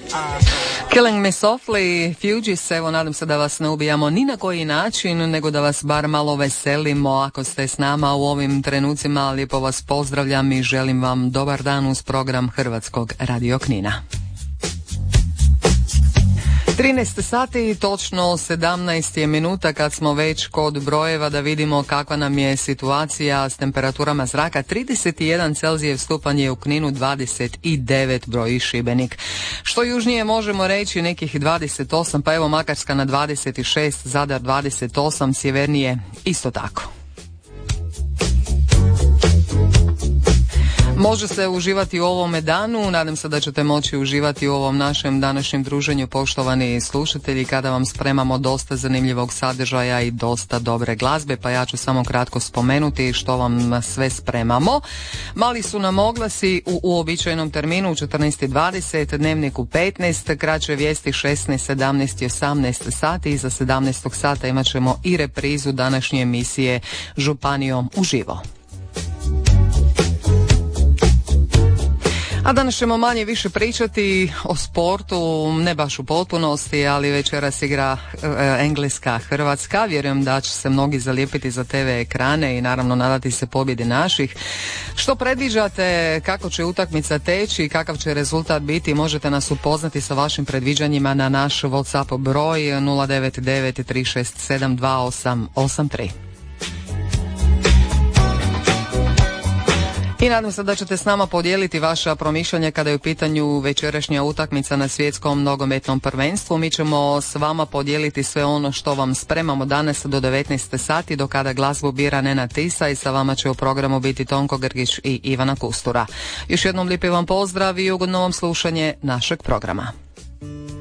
Killing Me Softly, Fugees, evo nadam se da vas ne ubijamo ni na koji način, nego da vas bar malo veselimo ako ste s nama u ovim trenucima. Lijepo vas pozdravljam i želim vam dobar dan uz program Hrvatskog radio Knina. 13 sati, točno 17 je minuta kad smo već kod brojeva da vidimo kakva nam je situacija s temperaturama zraka. 31 Celzijev stupanj je u Kninu, 29 broji Šibenik. Što južnije možemo reći nekih 28, pa evo Makarska na 26, Zadar 28, sjevernije isto tako. Može se uživati u ovome danu, nadam se da ćete moći uživati u ovom našem današnjem druženju, poštovani slušatelji, kada vam spremamo dosta zanimljivog sadržaja i dosta dobre glazbe, pa ja ću samo kratko spomenuti što vam sve spremamo. Mali su nam oglasi u uobičajenom terminu u 14:20, dnevnik u 15, kraće vijesti 16, 17 i 18 sati. Iza 17 sata imat ćemo i reprizu današnje emisije Županijom uživo. A danas ćemo manje više pričati o sportu, ne baš u potpunosti, ali večeras igra Engleska-Hrvatska. Vjerujem da će se mnogi zalijepiti za TV ekrane i naravno nadati se pobjedi naših. Što predviđate, kako će utakmica teći, kakav će rezultat biti, možete nas upoznati sa vašim predviđanjima na naš WhatsApp broj 099 367 2883. I nadam se da ćete s nama podijeliti vaša promišljanja kada je u pitanju večerašnja utakmica na svjetskom nogometnom prvenstvu. Mi ćemo s vama podijeliti sve ono što vam spremamo danas do 19 sati, do kada glazbu bira Nenad Tisa i sa vama će u programu biti Tonko Grgić i Ivana Kustura. Još jednom lijepi vam pozdrav i ugodno vam slušanje našeg programa.